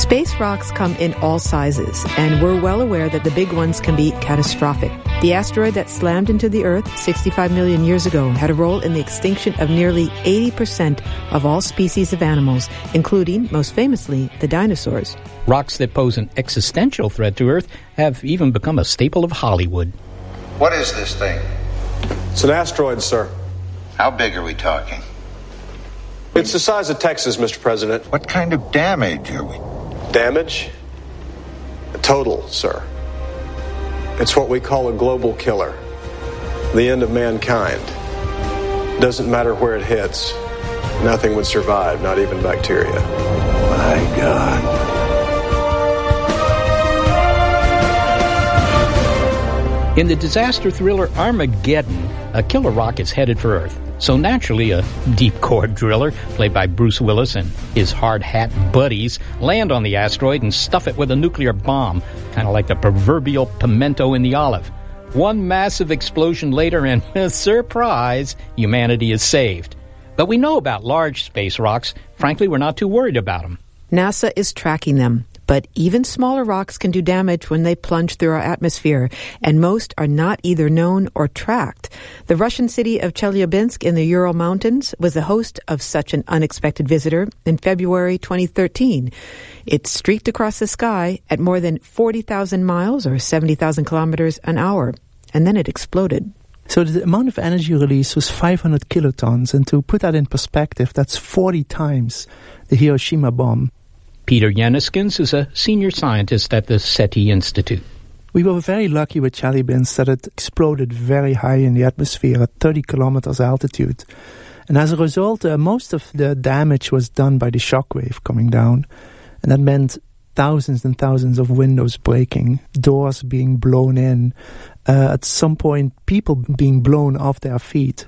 Space rocks come in all sizes, and we're well aware that the big ones can be catastrophic. The asteroid that slammed into the Earth 65 million years ago had a role in the extinction of nearly 80% of all species of animals, including, most famously, the dinosaurs. Rocks that pose an existential threat to Earth have even become a staple of Hollywood. What is this thing? It's an asteroid, sir. How big are we talking? It's the size of Texas, Mr. President. What kind of damage are we? Damage? Total, sir. It's what we call a global killer. The end of mankind. Doesn't matter where it hits. Nothing would survive, not even bacteria. My God. In the disaster thriller Armageddon, a killer rock is headed for Earth. So naturally, a deep-core driller, played by Bruce Willis, and his hard-hat buddies land on the asteroid and stuff it with a nuclear bomb, kind of like the proverbial pimento in the olive. One massive explosion later, and surprise, humanity is saved. But we know about large space rocks. Frankly, we're not too worried about them. NASA is tracking them. But even smaller rocks can do damage when they plunge through our atmosphere, and most are not either known or tracked. The Russian city of Chelyabinsk in the Ural Mountains was the host of such an unexpected visitor in February 2013. It streaked across the sky at more than 40,000 miles or 70,000 kilometers an hour, and then it exploded. So the amount of energy released was 500 kilotons, and to put that in perspective, that's 40 times the Hiroshima bomb. Peter Yaniskins is a senior scientist at the SETI Institute. We were very lucky with Chelyabinsk that it exploded very high in the atmosphere at 30 kilometers altitude. And as a result, most of the damage was done by the shockwave coming down. And that meant thousands and thousands of windows breaking, doors being blown in, at some point people being blown off their feet.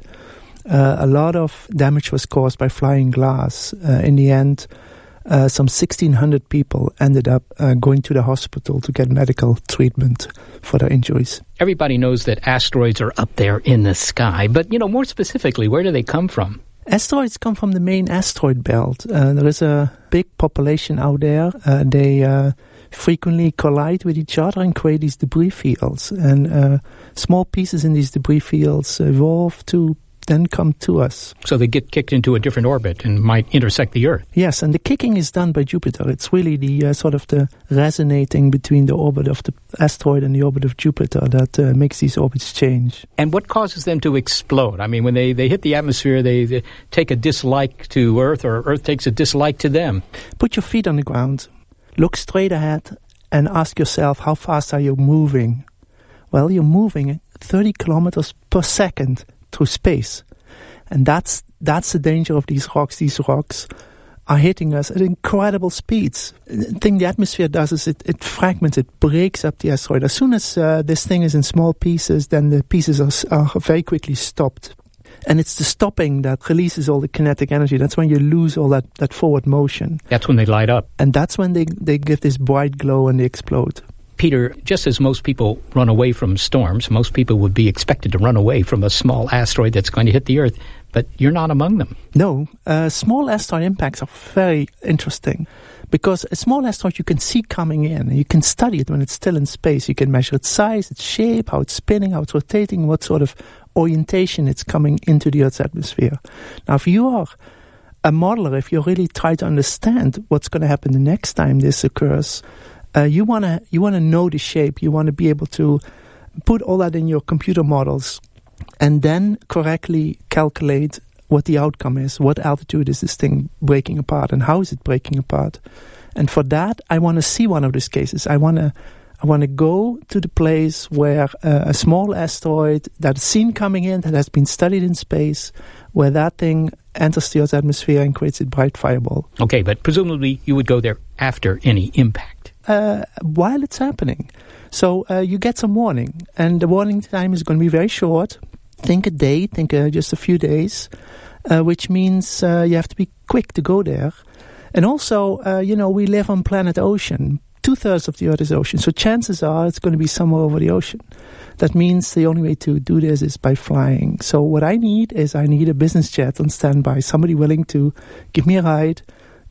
A lot of damage was caused by flying glass. In the end, some 1,600 people ended up going to the hospital to get medical treatment for their injuries. Everybody knows that asteroids are up there in the sky, but, more specifically, where do they come from? Asteroids come from the main asteroid belt. There is a big population out there. They frequently collide with each other and create these debris fields. And small pieces in these debris fields evolve to then come to us. So they get kicked into a different orbit and might intersect the Earth. Yes, and the kicking is done by Jupiter. It's really the sort of the resonating between the orbit of the asteroid and the orbit of Jupiter that makes these orbits change. And what causes them to explode? I mean, when they hit the atmosphere, they take a dislike to Earth, or Earth takes a dislike to them. Put your feet on the ground, look straight ahead, and ask yourself, how fast are you moving? Well, you're moving 30 kilometers per second through space. And that's the danger of these rocks. These rocks are hitting us at incredible speeds. The thing the atmosphere does is it fragments, it breaks up the asteroid. As soon as this thing is in small pieces, then the pieces are very quickly stopped. And it's the stopping that releases all the kinetic energy. That's when you lose all that forward motion. That's when they light up. And that's when they give this bright glow and they explode. Peter, just as most people run away from storms, most people would be expected to run away from a small asteroid that's going to hit the Earth, but you're not among them. No, small asteroid impacts are very interesting because a small asteroid you can see coming in, and you can study it when it's still in space. You can measure its size, its shape, how it's spinning, how it's rotating, what sort of orientation it's coming into the Earth's atmosphere. Now, if you are a modeler, if you really try to understand what's going to happen the next time this occurs, you want to know the shape. You want to be able to put all that in your computer models and then correctly calculate what the outcome is. What altitude is this thing breaking apart and how is it breaking apart? And for that, I want to see one of these cases. I want to go to the place where a small asteroid that's seen coming in, that has been studied in space, where that thing enters the Earth's atmosphere and creates a bright fireball. Okay, but presumably you would go there after any impact. While it's happening. So you get some warning, and the warning time is going to be very short. Think a day, just a few days, which means you have to be quick to go there. And also, we live on planet ocean. 2/3 of the Earth is ocean, so chances are it's going to be somewhere over the ocean. That means the only way to do this is by flying. So what I need a business jet on standby, somebody willing to give me a ride,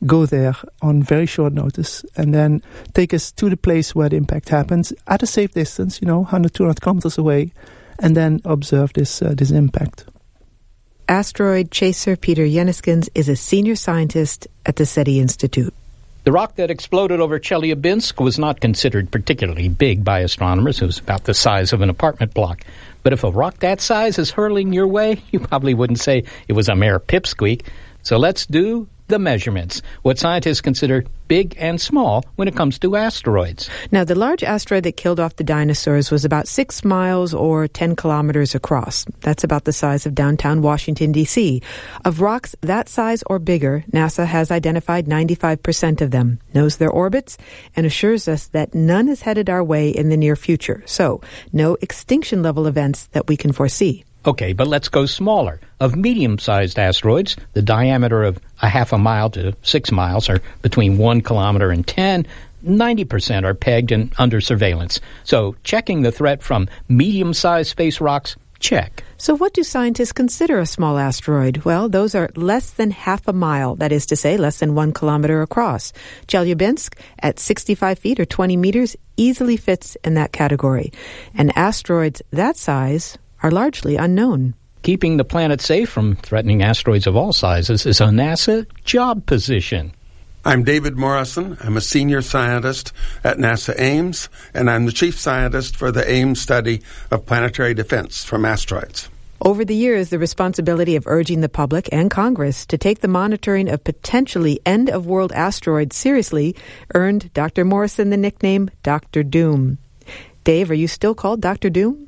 go there on very short notice and then take us to the place where the impact happens at a safe distance, 100, 200 kilometers away, and then observe this impact. Asteroid chaser Peter Jenniskens is a senior scientist at the SETI Institute. The rock that exploded over Chelyabinsk was not considered particularly big by astronomers. It was about the size of an apartment block. But if a rock that size is hurling your way, you probably wouldn't say it was a mere pipsqueak. So let's do the measurements, what scientists consider big and small when it comes to asteroids. Now, the large asteroid that killed off the dinosaurs was about 6 miles or 10 kilometers across. That's about the size of downtown Washington, D.C. Of rocks that size or bigger, NASA has identified 95% of them, knows their orbits, and assures us that none is headed our way in the near future. So, no extinction-level events that we can foresee. Okay, but let's go smaller. Of medium-sized asteroids, the diameter of a half a mile to 6 miles are between 1 kilometer and 10. 90% are pegged and under surveillance. So checking the threat from medium-sized space rocks, check. So what do scientists consider a small asteroid? Well, those are less than half a mile, that is to say, less than 1 kilometer across. Chelyabinsk, at 65 feet or 20 meters, easily fits in that category. And asteroids that size are largely unknown. Keeping the planet safe from threatening asteroids of all sizes is a NASA job position. I'm David Morrison. I'm a senior scientist at NASA Ames, and I'm the chief scientist for the Ames study of planetary defense from asteroids. Over the years, the responsibility of urging the public and Congress to take the monitoring of potentially end-of-world asteroids seriously earned Dr. Morrison the nickname Dr. Doom. Dave, are you still called Dr. Doom?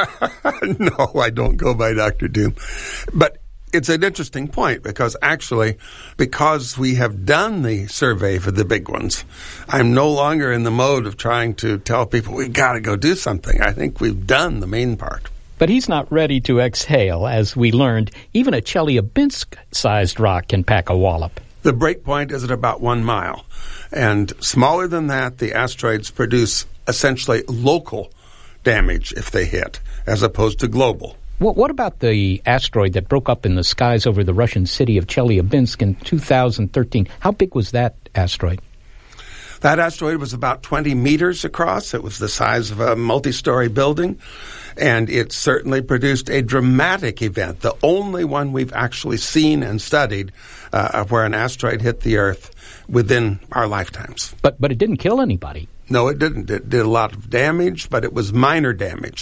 No, I don't go by Dr. Doom. But it's an interesting point because we have done the survey for the big ones, I'm no longer in the mode of trying to tell people we got to go do something. I think we've done the main part. But he's not ready to exhale. As we learned, even a Chelyabinsk-sized rock can pack a wallop. The break point is at about 1 mile. And smaller than that, the asteroids produce essentially local damage if they hit, as opposed to global. What about the asteroid that broke up in the skies over the Russian city of Chelyabinsk in 2013? How big was that asteroid? That asteroid was about 20 meters across. It was the size of a multi-story building, and it certainly produced a dramatic event, the only one we've actually seen and studied where an asteroid hit the Earth within our lifetimes. But it didn't kill anybody. No, it didn't. It did a lot of damage, but it was minor damage.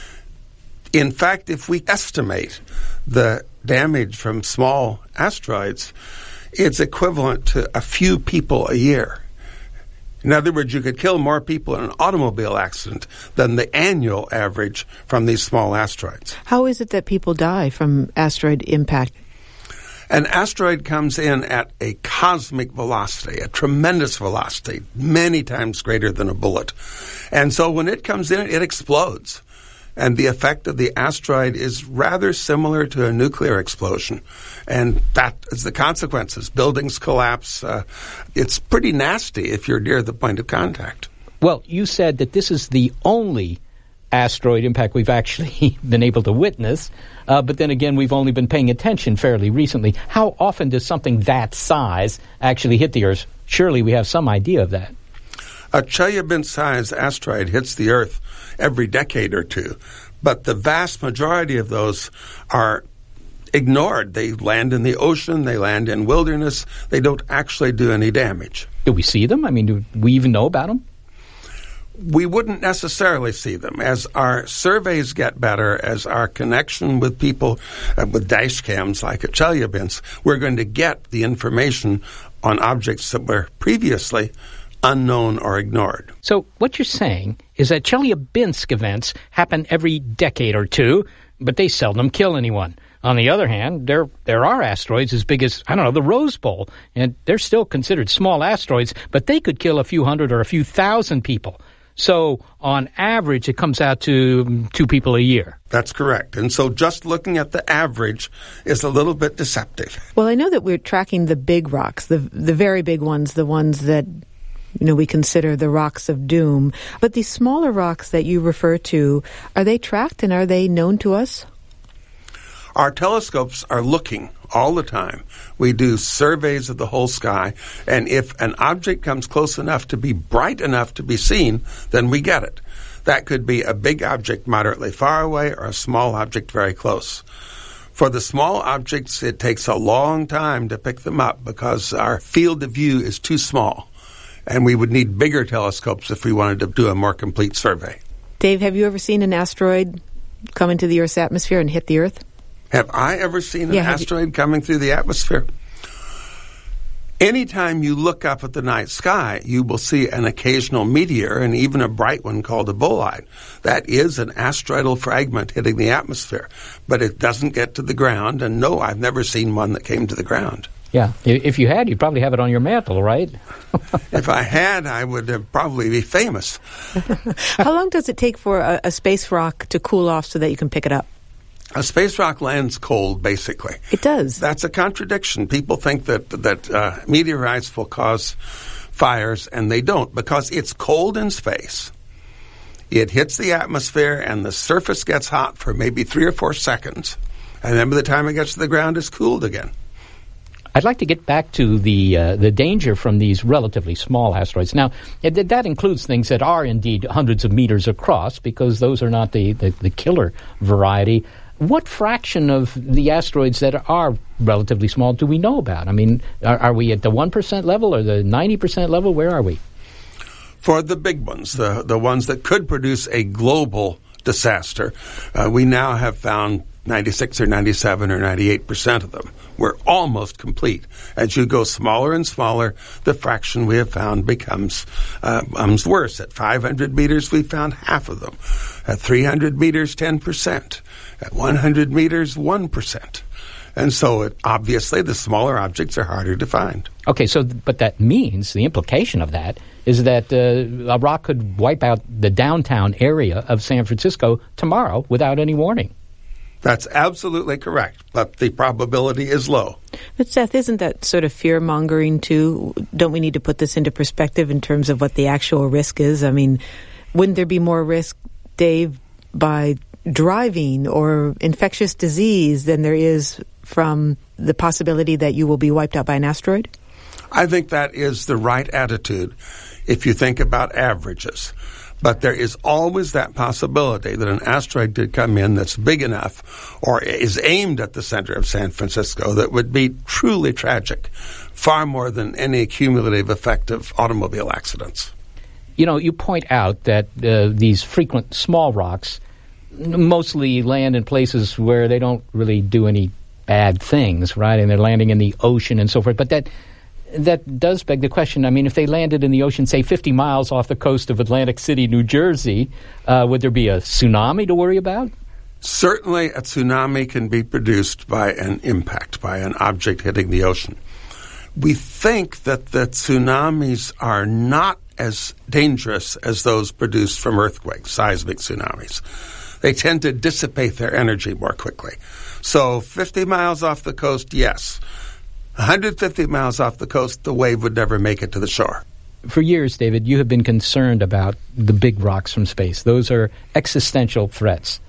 In fact, if we estimate the damage from small asteroids, it's equivalent to a few people a year. In other words, you could kill more people in an automobile accident than the annual average from these small asteroids. How is it that people die from asteroid impact? An asteroid comes in at a cosmic velocity, a tremendous velocity, many times greater than a bullet. And so when it comes in, it explodes. And the effect of the asteroid is rather similar to a nuclear explosion. And that is the consequences. Buildings collapse. It's pretty nasty if you're near the point of contact. Well, you said that this is the only asteroid impact we've actually been able to witness. But then again, we've only been paying attention fairly recently. How often does something that size actually hit the Earth? Surely we have some idea of that. A Chelyabinsk-sized asteroid hits the Earth every decade or two, but the vast majority of those are ignored. They land in the ocean, they land in wilderness, they don't actually do any damage. Do we see them? I mean, do we even know about them? We wouldn't necessarily see them. As our surveys get better, as our connection with people with dash cams like at Chelyabinsk, we're going to get the information on objects that were previously unknown or ignored. So what you're saying is that Chelyabinsk events happen every decade or two, but they seldom kill anyone. On the other hand, there are asteroids as big as, the Rose Bowl, and they're still considered small asteroids, but they could kill a few hundred or a few thousand people. So on average, it comes out to 2 people a year. That's correct. And so just looking at the average is a little bit deceptive. Well, I know that we're tracking the big rocks, the very big ones, the ones that we consider the rocks of doom. But these smaller rocks that you refer to, are they tracked and are they known to us? Our telescopes are looking all the time. We do surveys of the whole sky, and if an object comes close enough to be bright enough to be seen, then we get it. That could be a big object moderately far away or a small object very close. For the small objects, it takes a long time to pick them up because our field of view is too small, and we would need bigger telescopes if we wanted to do a more complete survey. Dave, have you ever seen an asteroid come into the Earth's atmosphere and hit the Earth? Have I ever seen an asteroid coming through the atmosphere? Anytime you look up at the night sky, you will see an occasional meteor and even a bright one called a bolide. That is an asteroidal fragment hitting the atmosphere, but it doesn't get to the ground, and no, I've never seen one that came to the ground. Yeah, if you had, you'd probably have it on your mantle, right? If I had, I would probably be famous. How long does it take for a space rock to cool off so that you can pick it up? A space rock lands cold, basically. It does. That's a contradiction. People think that meteorites will cause fires, and they don't, because it's cold in space. It hits the atmosphere, and the surface gets hot for maybe 3 or 4 seconds, and then by the time it gets to the ground, it's cooled again. I'd like to get back to the danger from these relatively small asteroids. Now, that includes things that are indeed hundreds of meters across, because those are not the killer variety. What fraction of the asteroids that are relatively small do we know about? I mean, are we at the 1% level or the 90% level? Where are we? For the big ones, the ones that could produce a global disaster, we now have found 96 or 97 or 98% of them. We're almost complete. As you go smaller and smaller, the fraction we have found becomes worse. At 500 meters, we found half of them. At 300 meters, 10%. At 100 meters, 1%. And so, obviously, the smaller objects are harder to find. Okay, but that means, the implication of that is that a rock could wipe out the downtown area of San Francisco tomorrow without any warning. That's absolutely correct, but the probability is low. But Seth, isn't that sort of fear-mongering too? Don't we need to put this into perspective in terms of what the actual risk is? I mean, wouldn't there be more risk, Dave, by driving or infectious disease than there is from the possibility that you will be wiped out by an asteroid? I think that is the right attitude if you think about averages. But there is always that possibility that an asteroid could come in that's big enough or is aimed at the center of San Francisco that would be truly tragic, far more than any cumulative effect of automobile accidents. You know, you point out that these frequent small rocks mostly land in places where they don't really do any bad things, right? And they're landing in the ocean and so forth. But that does beg the question. I mean, if they landed in the ocean, say 50 miles off the coast of Atlantic City, New Jersey, would there be a tsunami to worry about? Certainly a tsunami can be produced by an impact, by an object hitting the ocean. We think that the tsunamis are not as dangerous as those produced from earthquakes, seismic tsunamis. They tend to dissipate their energy more quickly. So 50 miles off the coast, yes. 150 miles off the coast, the wave would never make it to the shore. For years, David, you have been concerned about the big rocks from space. Those are existential threats.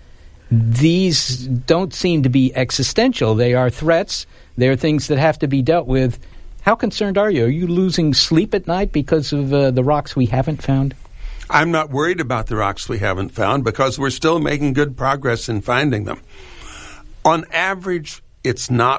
These don't seem to be existential. They are threats. They are things that have to be dealt with. How concerned are you? Are you losing sleep at night because of the rocks we haven't found? I'm not worried about the rocks we haven't found because we're still making good progress in finding them. On average, it's not